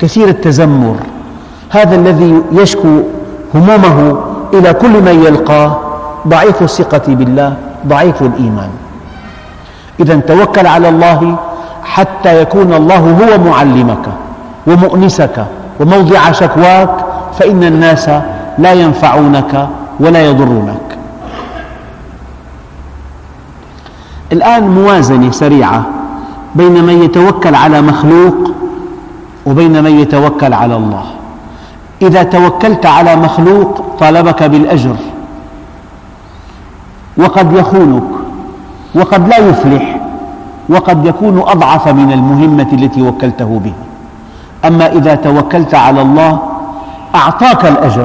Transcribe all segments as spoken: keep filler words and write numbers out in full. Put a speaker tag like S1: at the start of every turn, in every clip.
S1: كثير التذمر، هذا الذي يشكو همومه إلى كل من يلقاه ضعيف الثقة بالله، ضعيف الإيمان. إذا توكل على الله حتى يكون الله هو معلمك ومؤنسك وموضع شكواك، فإن الناس لا ينفعونك ولا يضرونك. الآن موازنة سريعة بين من يتوكل على مخلوق وبين من يتوكل على الله. إذا توكلت على مخلوق طالبك بالأجر، وقد يخونك وقد لا يفلح وقد يكون أضعف من المهمة التي وكلته بها. أما إذا توكلت على الله أعطاك الأجر.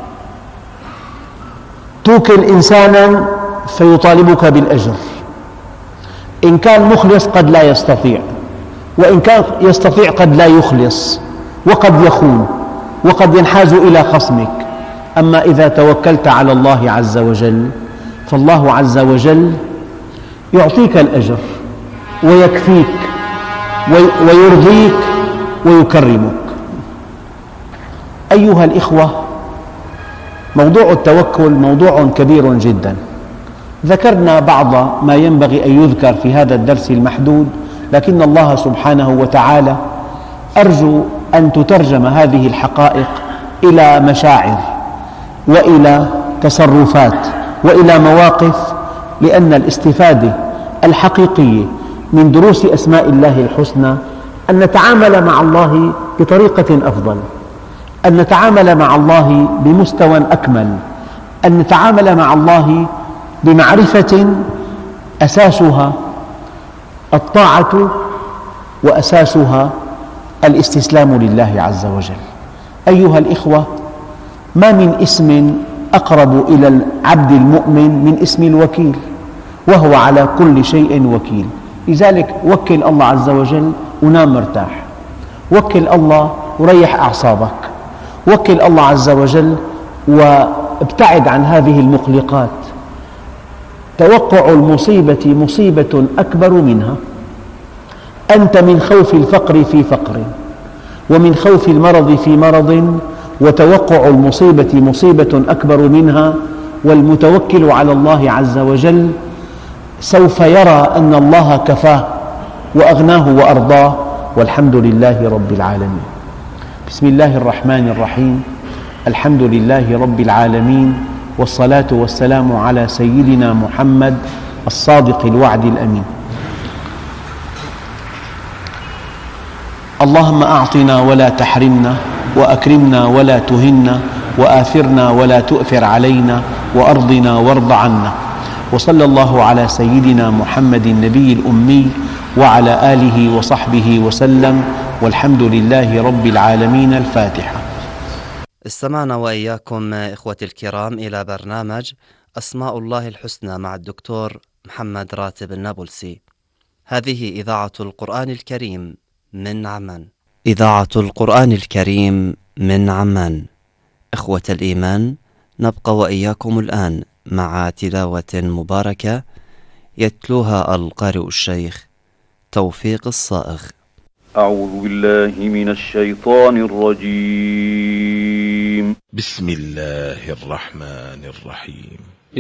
S1: توكل إنسانا فيطالبك بالأجر، إن كان مخلص قد لا يستطيع، وإن كان يستطيع قد لا يخلص، وقد يخون، وقد ينحاز إلى خصمك. أما إذا توكلت على الله عز وجل فالله عز وجل يعطيك الأجر ويكفيك ويرضيك ويكرمك. أيها الإخوة، موضوع التوكل موضوع كبير جدا. ذكرنا بعض ما ينبغي أن يذكر في هذا الدرس المحدود، لكن الله سبحانه وتعالى أرجو أن تترجم هذه الحقائق إلى مشاعر وإلى تصرفات وإلى مواقف، لأن الاستفادة الحقيقية من دروس أسماء الله الحسنى أن نتعامل مع الله بطريقة أفضل، أن نتعامل مع الله بمستوى أكمل، أن نتعامل مع الله بمعرفة أساسها الطاعة وأساسها الاستسلام لله عز وجل. أيها الإخوة، ما من اسم أقرب إلى العبد المؤمن من اسم الوكيل، وهو على كل شيء وكيل. لذلك وكل الله عز وجل ونام مرتاح، وكل الله وريح أعصابك، وكل الله عز وجل وابتعد عن هذه المقلقات. توقع المصيبة مصيبة أكبر منها. أنت من خوف الفقر في فقر، ومن خوف المرض في مرض، وتوقع المصيبة مصيبة أكبر منها. والمتوكل على الله عز وجل سوف يرى أن الله كفاه وأغناه وأرضاه، والحمد لله رب العالمين. بسم الله الرحمن الرحيم. الحمد لله رب العالمين، والصلاة والسلام على سيدنا محمد الصادق الوعد الأمين. اللهم أعطنا ولا تحرمنا، وأكرمنا ولا تهنا، وآثرنا ولا تؤثر علينا، وأرضنا وارض عنا. وصلى الله على سيدنا محمد النبي الأمي وعلى آله وصحبه وسلم، والحمد لله رب العالمين. الفاتحة.
S2: استمعنا وإياكم إخوتي الكرام إلى برنامج أسماء الله الحسنى مع الدكتور محمد راتب النابلسي. هذه إذاعة القرآن الكريم من عمان. إذاعة القرآن الكريم من عمان. إخوة الإيمان، نبقى وإياكم الآن مع تلاوة مباركة يتلوها القارئ الشيخ توفيق الصائغ.
S3: أعوذ بالله من الشيطان الرجيم.
S4: بسم الله الرحمن الرحيم.